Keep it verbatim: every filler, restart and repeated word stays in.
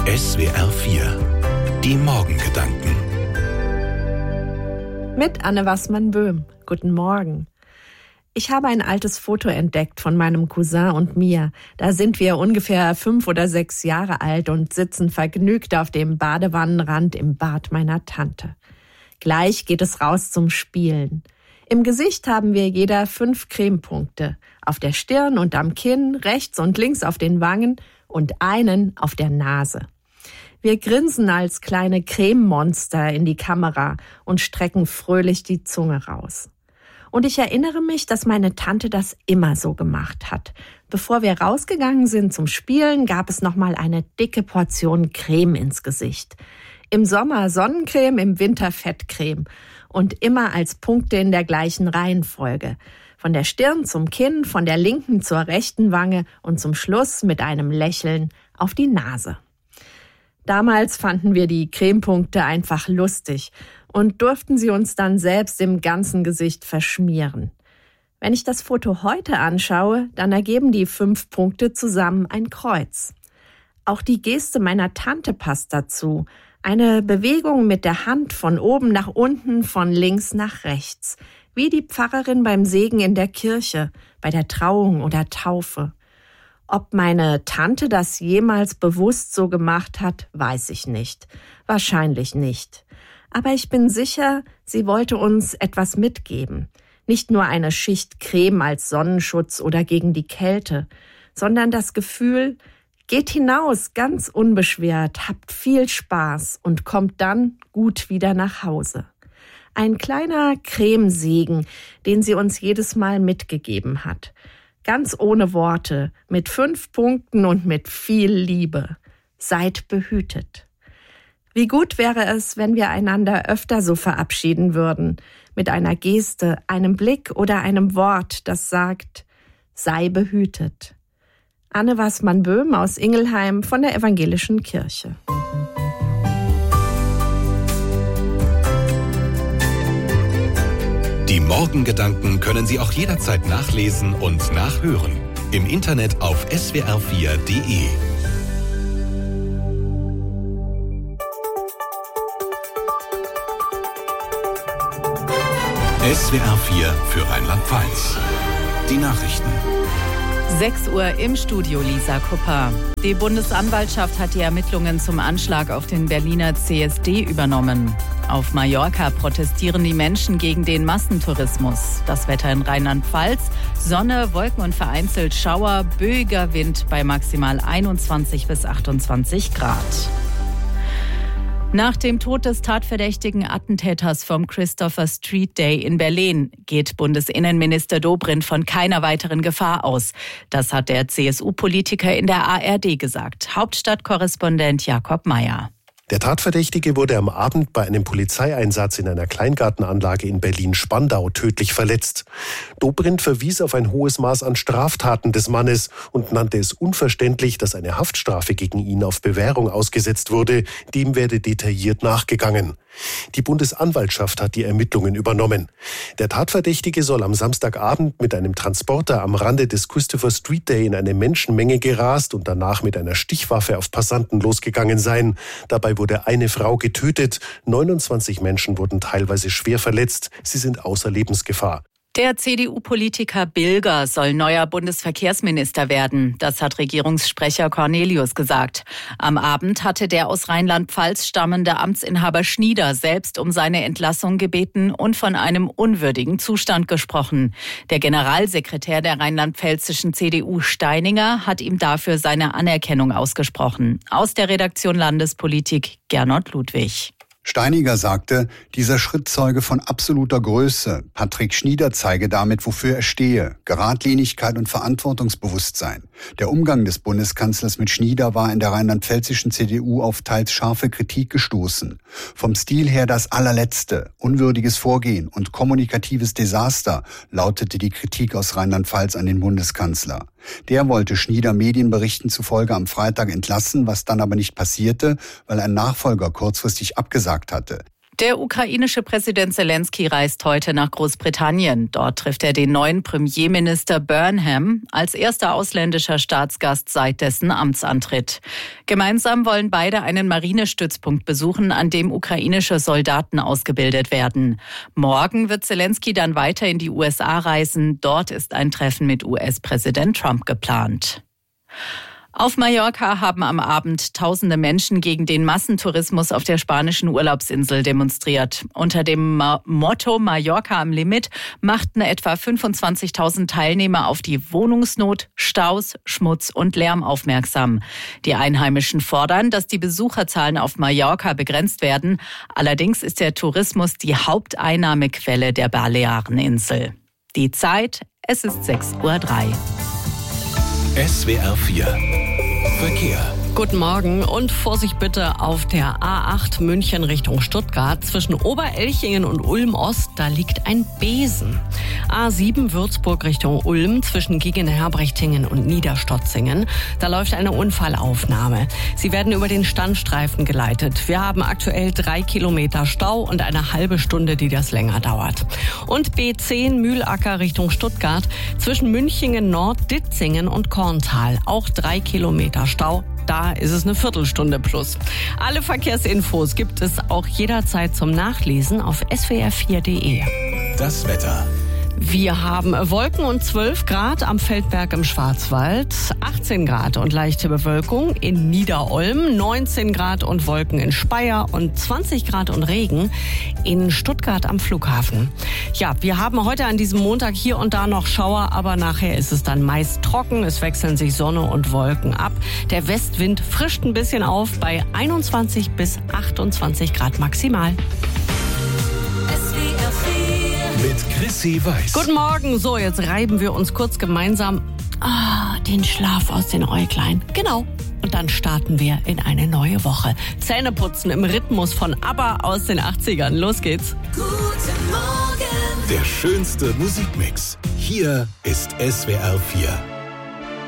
S W R vier. Die Morgengedanken. Mit Anne Wassmann-Böhm. Guten Morgen. Ich habe ein altes Foto entdeckt von meinem Cousin und mir. Da sind wir ungefähr fünf oder sechs Jahre alt und sitzen vergnügt auf dem Badewannenrand im Bad meiner Tante. Gleich geht es raus zum Spielen. Im Gesicht haben wir jeder fünf Cremepunkte. Auf der Stirn und am Kinn, rechts und links auf den Wangen und einen auf der Nase. Wir grinsen als kleine Crememonster in die Kamera und strecken fröhlich die Zunge raus. Und ich erinnere mich, dass meine Tante das immer so gemacht hat. Bevor wir rausgegangen sind zum Spielen, gab es noch mal eine dicke Portion Creme ins Gesicht. Im Sommer Sonnencreme, im Winter Fettcreme. Und immer als Punkte in der gleichen Reihenfolge. Von der Stirn zum Kinn, von der linken zur rechten Wange und zum Schluss mit einem Lächeln auf die Nase. Damals fanden wir die Cremepunkte einfach lustig und durften sie uns dann selbst im ganzen Gesicht verschmieren. Wenn ich das Foto heute anschaue, dann ergeben die fünf Punkte zusammen ein Kreuz. Auch die Geste meiner Tante passt dazu. Eine Bewegung mit der Hand von oben nach unten, von links nach rechts. Wie die Pfarrerin beim Segen in der Kirche, bei der Trauung oder Taufe. Ob meine Tante das jemals bewusst so gemacht hat, weiß ich nicht. Wahrscheinlich nicht. Aber ich bin sicher, sie wollte uns etwas mitgeben. Nicht nur eine Schicht Creme als Sonnenschutz oder gegen die Kälte, sondern das Gefühl, geht hinaus, ganz unbeschwert, habt viel Spaß und kommt dann gut wieder nach Hause. Ein kleiner Cremesegen, den sie uns jedes Mal mitgegeben hat. Ganz ohne Worte, mit fünf Punkten und mit viel Liebe. Seid behütet. Wie gut wäre es, wenn wir einander öfter so verabschieden würden, mit einer Geste, einem Blick oder einem Wort, das sagt, sei behütet. Anne Wassmann-Böhm aus Ingelheim von der Evangelischen Kirche. Die Morgengedanken können Sie auch jederzeit nachlesen und nachhören. Im Internet auf S W R vier Punkt de. S W R vier für Rheinland-Pfalz. Die Nachrichten. sechs Uhr im Studio, Lisa Kupper. Die Bundesanwaltschaft hat die Ermittlungen zum Anschlag auf den Berliner C S D übernommen. Auf Mallorca protestieren die Menschen gegen den Massentourismus. Das Wetter in Rheinland-Pfalz: Sonne, Wolken und vereinzelt Schauer, böiger Wind bei maximal einundzwanzig bis achtundzwanzig Grad. Nach dem Tod des tatverdächtigen Attentäters vom Christopher Street Day in Berlin geht Bundesinnenminister Dobrindt von keiner weiteren Gefahr aus. Das hat der C S U-Politiker in der A R D gesagt. Hauptstadtkorrespondent Jakob Mayer. Der Tatverdächtige wurde am Abend bei einem Polizeieinsatz in einer Kleingartenanlage in Berlin-Spandau tödlich verletzt. Dobrindt verwies auf ein hohes Maß an Straftaten des Mannes und nannte es unverständlich, dass eine Haftstrafe gegen ihn auf Bewährung ausgesetzt wurde. Dem werde detailliert nachgegangen. Die Bundesanwaltschaft hat die Ermittlungen übernommen. Der Tatverdächtige soll am Samstagabend mit einem Transporter am Rande des Christopher Street Day in eine Menschenmenge gerast und danach mit einer Stichwaffe auf Passanten losgegangen sein. Dabei wurde eine Frau getötet, neunundzwanzig Menschen wurden teilweise schwer verletzt. Sie sind außer Lebensgefahr. Der C D U-Politiker Bilger soll neuer Bundesverkehrsminister werden. Das hat Regierungssprecher Cornelius gesagt. Am Abend hatte der aus Rheinland-Pfalz stammende Amtsinhaber Schnieder selbst um seine Entlassung gebeten und von einem unwürdigen Zustand gesprochen. Der Generalsekretär der rheinland-pfälzischen C D U Steininger hat ihm dafür seine Anerkennung ausgesprochen. Aus der Redaktion Landespolitik Gernot Ludwig. Steininger sagte, dieser Schritt zeuge von absoluter Größe. Patrick Schnieder zeige damit, wofür er stehe. Geradlinigkeit und Verantwortungsbewusstsein. Der Umgang des Bundeskanzlers mit Schnieder war in der rheinland-pfälzischen C D U auf teils scharfe Kritik gestoßen. Vom Stil her das allerletzte, unwürdiges Vorgehen und kommunikatives Desaster, lautete die Kritik aus Rheinland-Pfalz an den Bundeskanzler. Der wollte Schnieder Medienberichten zufolge am Freitag entlassen, was dann aber nicht passierte, weil ein Nachfolger kurzfristig abgesagt hatte. Der ukrainische Präsident Zelensky reist heute nach Großbritannien. Dort trifft er den neuen Premierminister Burnham als erster ausländischer Staatsgast seit dessen Amtsantritt. Gemeinsam wollen beide einen Marinestützpunkt besuchen, an dem ukrainische Soldaten ausgebildet werden. Morgen wird Zelensky dann weiter in die U S A reisen. Dort ist ein Treffen mit U S-Präsident Trump geplant. Auf Mallorca haben am Abend tausende Menschen gegen den Massentourismus auf der spanischen Urlaubsinsel demonstriert. Unter dem Motto Mallorca am Limit machten etwa fünfundzwanzigtausend Teilnehmer auf die Wohnungsnot, Staus, Schmutz und Lärm aufmerksam. Die Einheimischen fordern, dass die Besucherzahlen auf Mallorca begrenzt werden. Allerdings ist der Tourismus die Haupteinnahmequelle der Baleareninsel. Die Zeit, es ist sechs Uhr drei. S W R vier Verkehr. Guten Morgen und Vorsicht bitte auf der A acht München Richtung Stuttgart. Zwischen Oberelchingen und Ulm-Ost, da liegt ein Besen. A sieben Würzburg Richtung Ulm zwischen Gegenherbrechtingen und Niederstotzingen. Da läuft eine Unfallaufnahme. Sie werden über den Standstreifen geleitet. Wir haben aktuell drei Kilometer Stau und eine halbe Stunde, die das länger dauert. Und B zehn Mühlacker Richtung Stuttgart zwischen Münchingen Nord, Ditzingen und Korntal. Auch drei Kilometer Stau. Da ist es eine Viertelstunde plus. Alle Verkehrsinfos gibt es auch jederzeit zum Nachlesen auf S W R vier Punkt de. Das Wetter. Wir haben Wolken und zwölf Grad am Feldberg im Schwarzwald, achtzehn Grad und leichte Bewölkung in Niederolm, neunzehn Grad und Wolken in Speyer und zwanzig Grad und Regen in Stuttgart am Flughafen. Ja, wir haben heute an diesem Montag hier und da noch Schauer, aber nachher ist es dann meist trocken. Es wechseln sich Sonne und Wolken ab. Der Westwind frischt ein bisschen auf bei einundzwanzig bis achtundzwanzig Grad maximal. Mit Chrissy Weiß. Guten Morgen. So, jetzt reiben wir uns kurz gemeinsam ah, den Schlaf aus den Äuglein. Genau. Und dann starten wir in eine neue Woche. Zähneputzen im Rhythmus von ABBA aus den achtzigern. Los geht's. Guten Morgen. Der schönste Musikmix. Hier ist S W R vier.